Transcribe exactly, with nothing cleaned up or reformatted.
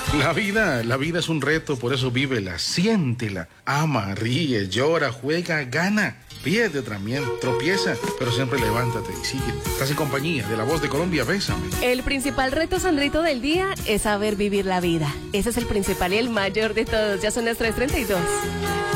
La vida, la vida es un reto, por eso vívela, siéntela, ama, ríe, llora, juega, gana. Ríete también, tropieza, pero siempre levántate y sigue. Estás en compañía de La Voz de Colombia, bésame. El principal reto, Sandrito, del día es saber vivir la vida. Ese es el principal y el mayor de todos. Ya son las tres treinta y dos.